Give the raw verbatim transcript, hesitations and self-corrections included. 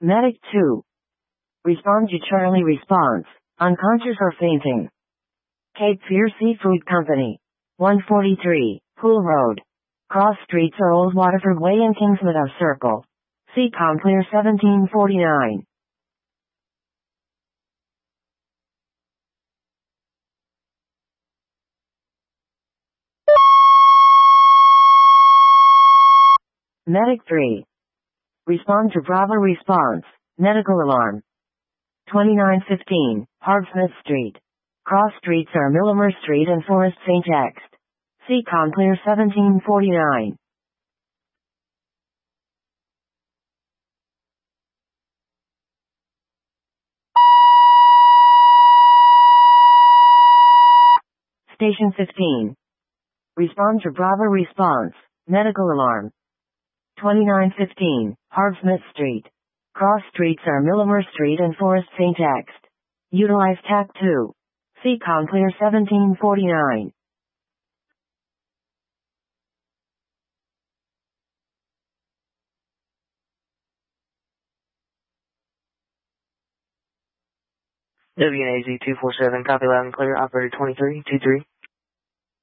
Medic two. Respond to Charlie response. Unconscious or fainting. Cape Fear Seafood Company. one forty-three, Pool Road. Cross Streets or Old Waterford Way in Kingsmeadow Circle. Seacom Clear seventeen forty-nine. Medic three. Respond to Bravo response. Medical alarm. twenty-nine fifteen, Hardsmith Street. Cross Streets are Millimer Street and Forest Saint Ext. Seacom Clear seventeen forty-nine. Station fifteen. Respond to Bravo response. Medical alarm. twenty-nine fifteen, Hardsmith Street. Cross Streets are Millimer Street and Forest Saint Ext. Utilize T A C two. Seacom Clear seventeen forty-nine. W N A Z two four seven, copy loud and clear, operator twenty-three two three.